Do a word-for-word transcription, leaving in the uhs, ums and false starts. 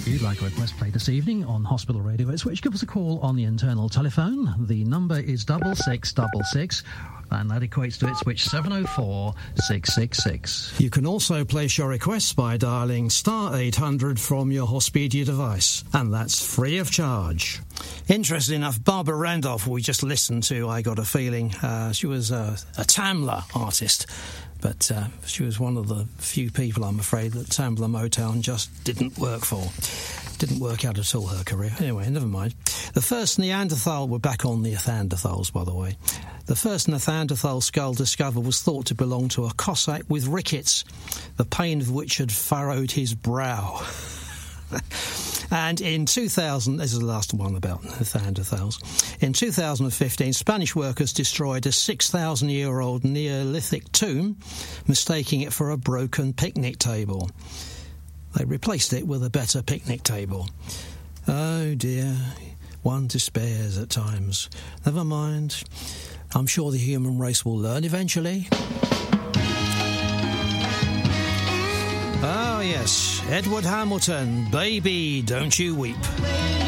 you'd like a request played this evening on Hospital Radio Ipswich, give us a call on the internal telephone. The number is double six double six, and that equates to Ipswich seven oh four six six six. You can also place your requests by dialling star eight hundred from your Hospedia device, and that's free of charge. Interesting enough, Barbara Randolph, we just listened to I Got a Feeling. Uh, she was a, a Tamla artist, but uh, she was one of the few people, I'm afraid, that Tambler Motown just didn't work for. Didn't work out at all, her career. Anyway, never mind. The first Neanderthal, we're back on the Neanderthals, by the way. The first Neanderthal skull discovered was thought to belong to a Cossack with rickets, the pain of which had furrowed his brow. And in two thousand, this is the last one about Neanderthals. In two thousand fifteen, Spanish workers destroyed a six thousand year old Neolithic tomb, mistaking it for a broken picnic table. They replaced it with a better picnic table. Oh dear, one despairs at times. Never mind. I'm sure the human race will learn eventually. Oh yes, Edward Hamilton, Baby, Don't You Weep.